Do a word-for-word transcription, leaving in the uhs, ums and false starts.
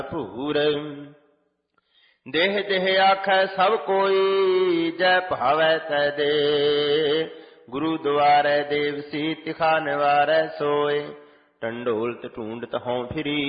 ਭੂਰ। ਦੇਹ ਦੇਹ ਆਖੈ ਸਭ ਕੋਈ, ਜੈ ਭਾਵੈ ਤੈ ਦੇ। ਗੁਰੂ ਦੁਆਰੈ ਦੇਵ ਸੀ, ਤਿਖਾ ਨਿਵਾਰੈ ਸੋਏ। ਟੰਡੋਲਤ ਢੂੰਡਤ ਹਉ ਫਿਰੀ,